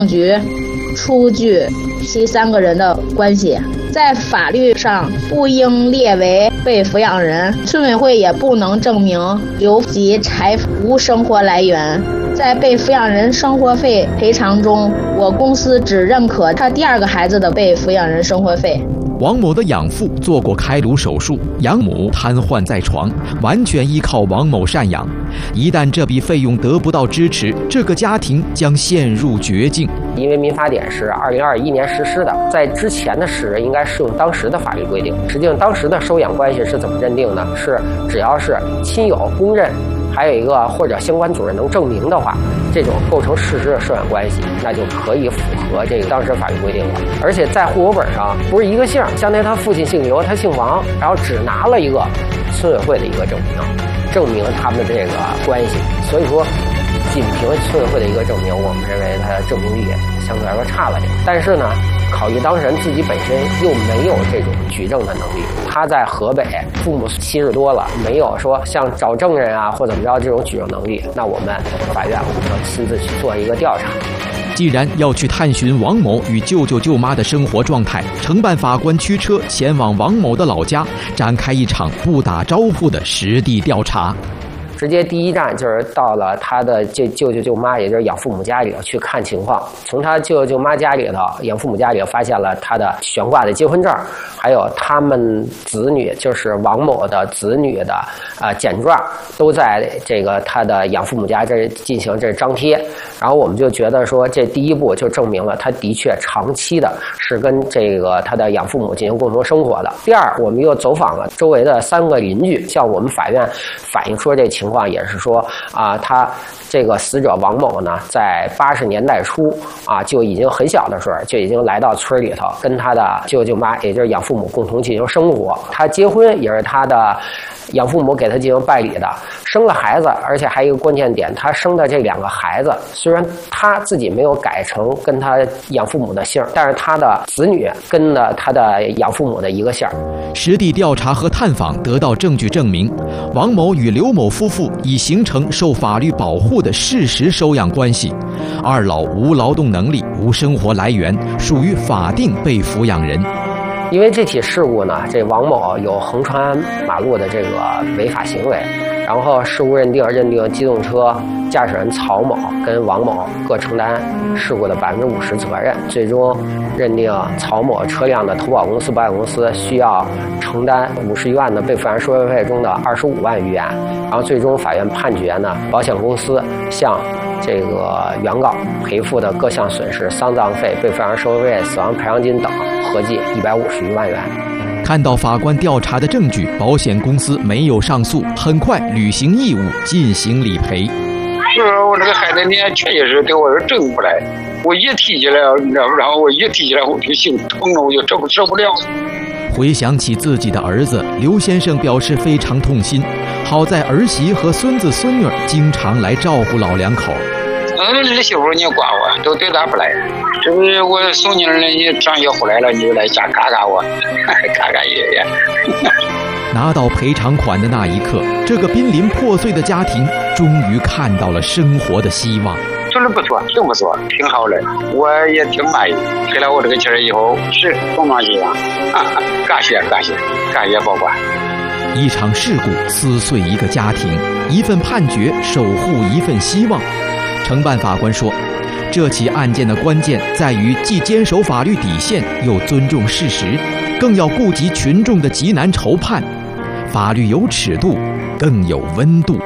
局出具其3个人的关系，在法律上不应列为被抚养人，村委会也不能证明刘及财无生活来源。在被抚养人生活费赔偿中，我公司只认可他第2个孩子的被抚养人生活费。 王某的养父做过开颅手术，养母瘫痪在床，完全依靠王某赡养。一旦这笔费用得不到支持，这个家庭将陷入绝境。 因为民法典是2021年实施的，在之前的时日应该适用当时的法律规定。实际上，当时的收养关系是怎么认定呢？是只要是亲友公认，还有一个或者相关主任能证明的话，这种构成事实的收养关系，那就可以符合这个当时法律规定了。而且在户口本上不是一个姓，相当于他父亲姓刘，他姓王，然后只拿了一个村委会的一个证明他们这个关系。所以说，仅凭村委会的一个证明，我们认为他的证明力相对来说差了点。但是呢，考虑当事人自己本身又没有这种举证的能力，他在河北，父母70多了，没有说像找证人啊或怎么着这种举证能力，那我们法院我们要亲自去做一个调查。 既然要去探寻王某与舅舅舅妈的生活状态，承办法官驱车前往王某的老家，展开一场不打招呼的实地调查。 直接第一站就是到了他的舅舅舅妈，也就是养父母家里去看情况。从他舅舅舅妈家里头、养父母家里发现了他的悬挂的结婚证，还有他们子女，就是王某的子女的简状，都在这个他的养父母家这进行这张贴。然后我们就觉得说，这第一步就证明了他的确长期的是跟这个他的养父母进行共同生活的。第二，我们又走访了周围的3个邻居，向我们法院反映说这情况也是说他这个死者王某呢，在80年代初就已经很小的时候就已经来到村里头，跟他的舅舅舅妈，也就是养父母共同进行生活。他结婚也是他的养父母给他进行办理的，生了孩子，而且还有一个关键点，他生的这2个孩子，虽然他自己没有改成跟他养父母的姓，但是他的子女跟了他的养父母的一个姓。 实地调查和探访得到证据证明，王某与刘某夫妇已形成受法律保护的事实收养关系。2老无劳动能力、无生活来源，属于法定被抚养人。 因为这起事故呢，这王某有横穿马路的这个违法行为，然后事故认定机动车驾驶人曹某跟王某各承担事故的50%责任，最终认定曹某车辆的投保公司、保险公司需要承担51万的被抚养人收费费中的25万余元，然后最终法院判决呢，保险公司向这个原告赔付的各项损失、丧葬费、被抚养人收费费、死亡赔偿金等合计151万元。 看到法官调查的证据，保险公司没有上诉，很快履行义务进行理赔。 是我这个孩子呢，确实是给我是挣不来，我一提起来，然后我一提起来我就心疼了，我就受不了。 回想起自己的儿子，刘先生表示非常痛心。好在儿媳和孙子孙女经常来照顾老2口。 儿媳妇你管我，都对他不来。这不是我送你了，你上学回来了，你就来家看看我，看看爷爷。 拿到赔偿款的那一刻，这个濒临破碎的家庭终于看到了生活的希望。 做的不错，真不错，挺好的，我也挺满意。给了我这个钱以后，是东方希望，感谢保管。 一场事故撕碎一个家庭，一份判决守护一份希望。承办法官说，这起案件的关键在于既坚守法律底线，又尊重事实，更要顾及群众的急难愁盼。法律有尺度，更有温度。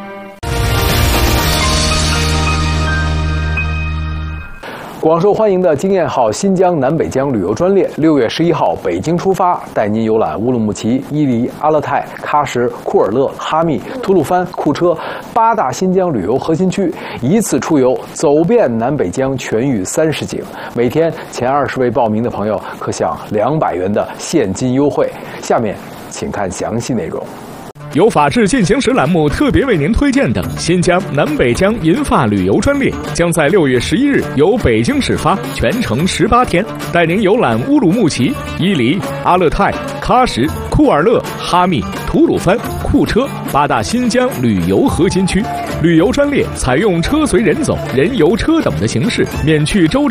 广受欢迎的经验号新疆南北疆旅游专列6月11号北京出发，带您游览乌鲁木齐、伊犁、阿勒泰、喀什、库尔勒、哈密、吐鲁番、库车8大新疆旅游核心区，一次出游走遍南北疆全域30景。每天前20位报名的朋友可享200元的现金优惠。下面请看详细内容。 由法治进行时栏目特别为您推荐的新疆南北疆银发旅游专列，将在6月11日由北京始发，全程18天，带您游览乌鲁木齐、伊犁、阿勒泰、喀什、库库尔勒、哈密、吐鲁番、库车8大新疆旅游核心区。旅游专列采用车随人走、人游车等的形式，免去舟